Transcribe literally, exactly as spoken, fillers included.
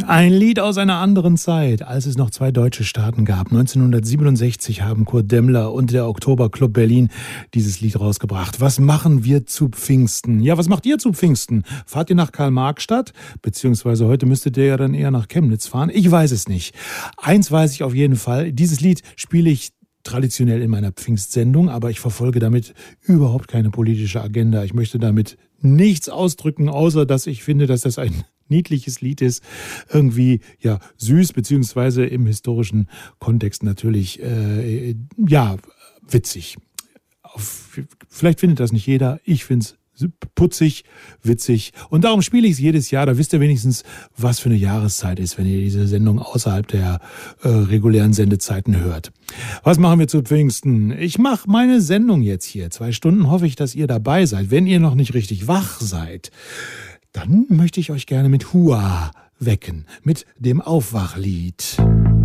Ein Lied aus einer anderen Zeit, als es noch zwei deutsche Staaten gab. neunzehnhundertsiebenundsechzig haben Kurt Demmler und der Oktoberclub Berlin dieses Lied rausgebracht. Was machen wir zu Pfingsten? Ja, was macht ihr zu Pfingsten? Fahrt ihr nach Karl-Marx-Stadt? Beziehungsweise heute müsstet ihr ja dann eher nach Chemnitz fahren. Ich weiß es nicht. Eins weiß ich auf jeden Fall. Dieses Lied spiele ich traditionell in meiner Pfingstsendung, aber ich verfolge damit überhaupt keine politische Agenda. Ich möchte damit nichts ausdrücken, außer dass ich finde, dass das ein niedliches Lied ist, irgendwie ja süß, beziehungsweise im historischen Kontext natürlich äh, ja witzig. Auf, vielleicht findet das nicht jeder, ich finde es putzig, witzig und darum spiele ich es jedes Jahr, da wisst ihr wenigstens, was für eine Jahreszeit ist, wenn ihr diese Sendung außerhalb der äh, regulären Sendezeiten hört. Was machen wir zu Pfingsten? Ich mache meine Sendung jetzt hier, zwei Stunden, hoffe ich, dass ihr dabei seid. Wenn ihr noch nicht richtig wach seid, dann möchte ich euch gerne mit Hua wecken, mit dem Aufwachlied.